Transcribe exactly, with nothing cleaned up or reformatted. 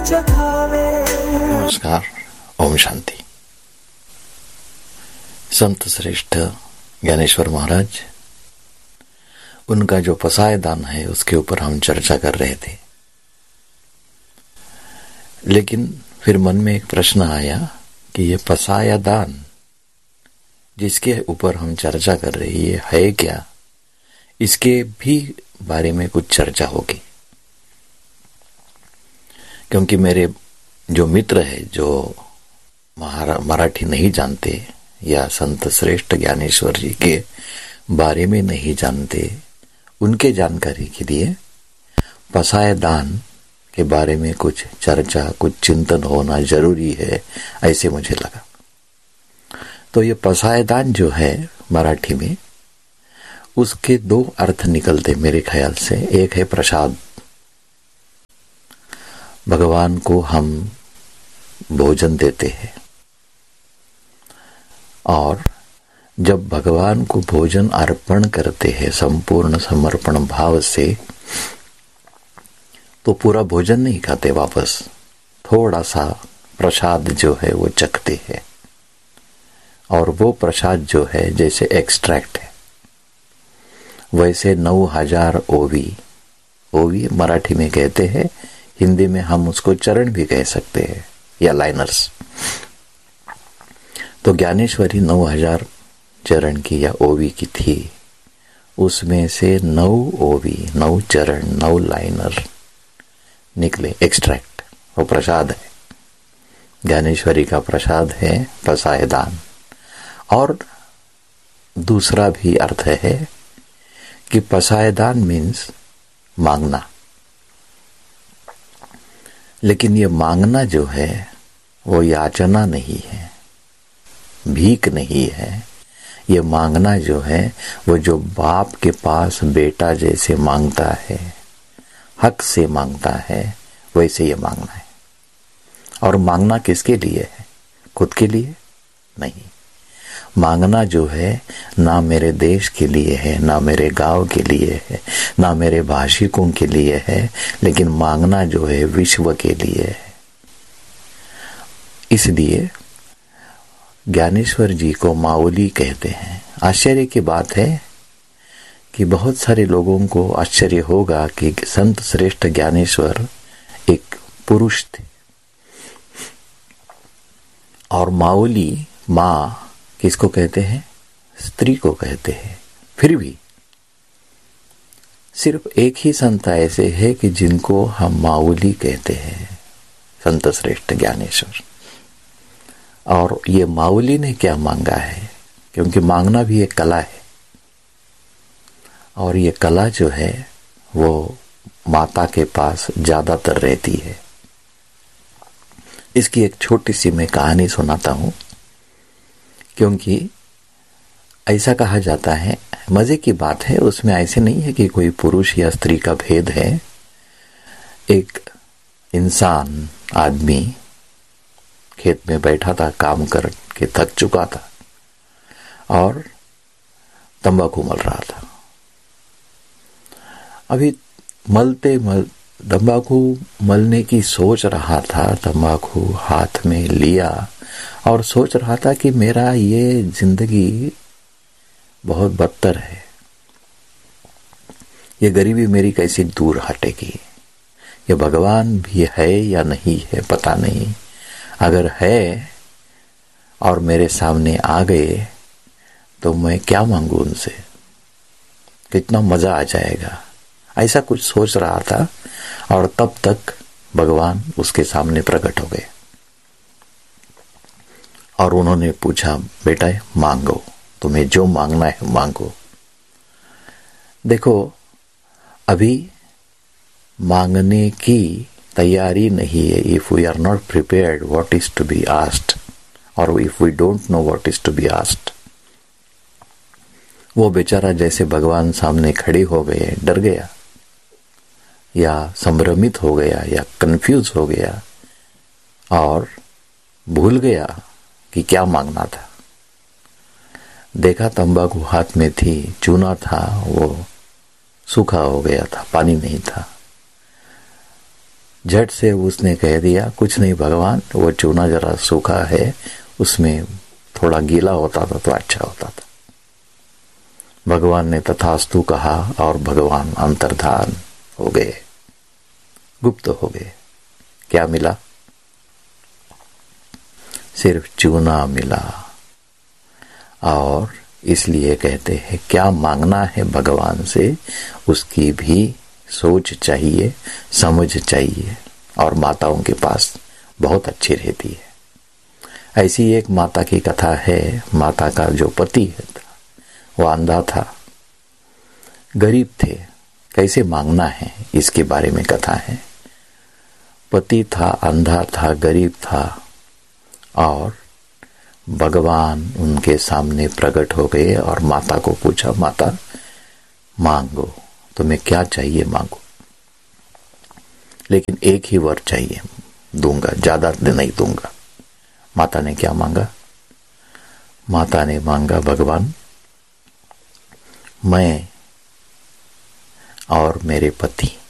नमस्कार, ओम शांति। संत श्रेष्ठ ज्ञानेश्वर महाराज, उनका जो पसाय दान है उसके ऊपर हम चर्चा कर रहे थे, लेकिन फिर मन में एक प्रश्न आया कि ये पसाया दान जिसके ऊपर हम चर्चा कर रहे हैं ये है क्या, इसके भी बारे में कुछ चर्चा होगी। क्योंकि मेरे जो मित्र है जो मराठी नहीं जानते या संत श्रेष्ठ ज्ञानेश्वर जी के बारे में नहीं जानते, उनके जानकारी के लिए पसाय दान के बारे में कुछ चर्चा, कुछ चिंतन होना जरूरी है, ऐसे मुझे लगा। तो ये पसाय दान जो है मराठी में, उसके दो अर्थ निकलते मेरे ख्याल से। एक है प्रसाद, भगवान को हम भोजन देते हैं, और जब भगवान को भोजन अर्पण करते हैं संपूर्ण समर्पण भाव से, तो पूरा भोजन नहीं खाते, वापस थोड़ा सा प्रसाद जो है वो चखते हैं। और वो प्रसाद जो है जैसे एक्सट्रैक्ट है, वैसे नौ हजार ओवी ओवी मराठी में कहते हैं, हिंदी में हम उसको चरण भी कह सकते हैं या लाइनर्स। तो ज्ञानेश्वरी नौ हजार चरण की या ओवी की थी, उसमें से नौ ओवी, नौ चरण, नौ लाइनर निकले एक्सट्रैक्ट, वो प्रसाद है। ज्ञानेश्वरी का प्रसाद है पसाय दान। और दूसरा भी अर्थ है कि पसाय दान मीन्स मांगना, लेकिन ये मांगना जो है वो याचना नहीं है, भीख नहीं है। ये मांगना जो है वो जो बाप के पास बेटा जैसे मांगता है, हक से मांगता है, वैसे ये मांगना है। और मांगना किसके लिए है? खुद के लिए नहीं। मांगना जो है ना मेरे देश के लिए है, ना मेरे गांव के लिए है, ना मेरे भाषिकों के लिए है, लेकिन मांगना जो है विश्व के लिए है। इसलिए ज्ञानेश्वर जी को माऊली कहते हैं। आश्चर्य की बात है कि बहुत सारे लोगों को आश्चर्य होगा कि संत श्रेष्ठ ज्ञानेश्वर एक पुरुष थे, और माऊली, माँ किसको कहते हैं? स्त्री को कहते हैं। फिर भी सिर्फ एक ही संत ऐसे है कि जिनको हम माऊली कहते हैं, संत श्रेष्ठ ज्ञानेश्वर। और ये माऊली ने क्या मांगा है? क्योंकि मांगना भी एक कला है, और ये कला जो है वो माता के पास ज्यादातर रहती है। इसकी एक छोटी सी मैं कहानी सुनाता हूं, क्योंकि ऐसा कहा जाता है, मजे की बात है, उसमें ऐसे नहीं है कि कोई पुरुष या स्त्री का भेद है। एक इंसान, आदमी खेत में बैठा था, काम करके थक चुका था और तंबाकू मल रहा था। अभी मलते मल तंबाकू मलने की सोच रहा था, तंबाकू हाथ में लिया और सोच रहा था कि मेरा ये जिंदगी बहुत बदतर है, ये गरीबी मेरी कैसे दूर हटेगी, ये भगवान भी है या नहीं है पता नहीं, अगर है और मेरे सामने आ गए तो मैं क्या मांगू उनसे, कितना मजा आ जाएगा, ऐसा कुछ सोच रहा था। और तब तक भगवान उसके सामने प्रकट हो गए और उन्होंने पूछा, बेटा मांगो, तुम्हें जो मांगना है मांगो। देखो, अभी मांगने की तैयारी नहीं है। If we are not prepared what is to be asked, और if we don't know what is to be asked, वो बेचारा जैसे भगवान सामने खड़े हो गए, डर गया या संभ्रमित हो गया या कंफ्यूज हो गया और भूल गया कि क्या मांगना था। देखा तंबाकू हाथ में थी, चूना था, वो सूखा हो गया था, पानी नहीं था। झट से उसने कह दिया, कुछ नहीं भगवान, वो चूना जरा सूखा है, उसमें थोड़ा गीला होता था तो अच्छा होता था। भगवान ने तथास्तु कहा और भगवान अंतर्धान हो गए, गुप्त हो गए। क्या मिला? सिर्फ चूना मिला। और इसलिए कहते हैं क्या मांगना है भगवान से उसकी भी सोच चाहिए, समझ चाहिए, और माताओं के पास बहुत अच्छी रहती है। ऐसी एक माता की कथा है। माता का जो पति है वो अंधा था, गरीब थे, कैसे मांगना है इसके बारे में कथा है। पति था, अंधा था, गरीब था, और भगवान उनके सामने प्रकट हो गए और माता को पूछा, माता मांगो, तुम्हें क्या चाहिए मांगो, लेकिन एक ही वर चाहिए, दूंगा, ज्यादा नहीं दूंगा। माता ने क्या मांगा? माता ने मांगा, भगवान मैं और मेरे पति